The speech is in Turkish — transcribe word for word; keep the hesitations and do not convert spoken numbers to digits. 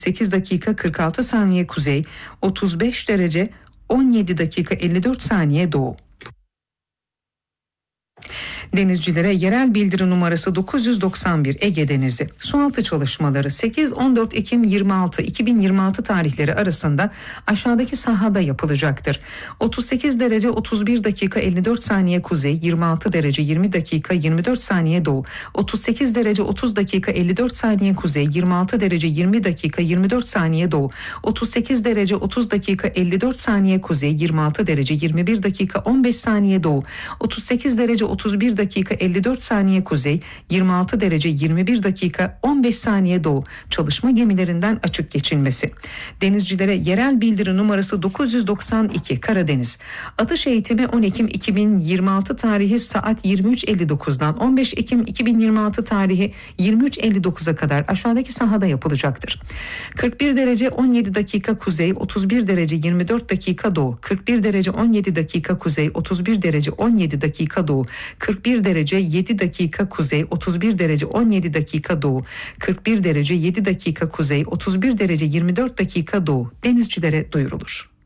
sekiz dakika kırk altı saniye kuzey, otuz beş derece on yedi dakika elli dört saniye doğu. Denizcilere yerel bildiri numarası dokuz yüz doksan bir Ege Denizi. Sualtı çalışmaları sekiz on dört Ekim yirmi altı iki bin yirmi altı tarihleri arasında aşağıdaki sahada yapılacaktır. otuz sekiz derece otuz bir dakika elli dört saniye kuzey, yirmi altı derece yirmi dakika yirmi dört saniye doğu, otuz sekiz derece otuz dakika elli dört saniye kuzey, yirmi altı derece yirmi dakika yirmi dört saniye doğu, otuz sekiz derece otuz dakika elli dört saniye kuzey, yirmi altı derece yirmi bir dakika on beş saniye doğu, otuz sekiz derece otuz bir dakika elli dört saniye kuzey, yirmi altı derece yirmi bir dakika on beş saniye doğu. Çalışma gemilerinden açık geçilmesi. Denizcilere yerel bildiri numarası dokuz yüz doksan iki Karadeniz. Atış eğitimi on Ekim iki bin yirmi altı tarihi saat yirmi üç elli dokuzdan on beş Ekim iki bin yirmi altı tarihi yirmi üç elli dokuza kadar aşağıdaki sahada yapılacaktır. kırk bir derece on yedi dakika kuzey, otuz bir derece yirmi dört dakika doğu, kırk bir derece on yedi dakika kuzey, otuz bir derece on yedi dakika doğu, kırk bir derece yedi dakika kuzey, otuz bir derece on yedi dakika doğu, kırk bir derece yedi dakika kuzey, otuz bir derece yirmi dört dakika doğu denizcilere duyurulur.